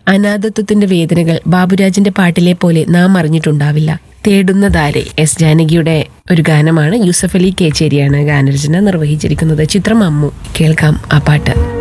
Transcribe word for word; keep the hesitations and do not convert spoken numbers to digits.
അനാഥത്വത്തിന്റെ വേദനകൾ ബാബുരാജിന്റെ പാട്ടിലെ പോലെ നാം അറിഞ്ഞിട്ടുണ്ടാവില്ല. തേടുന്നതാരെ എസ് ജാനകിയുടെ ഒരു ഗാനമാണ്. യൂസഫ് അലി കേച്ചേരിയാണ് ഗാനരചന നിർവഹിച്ചിരിക്കുന്നത്. ചിത്രം അമ്മു. കേൾക്കാം ആ പാട്ട്.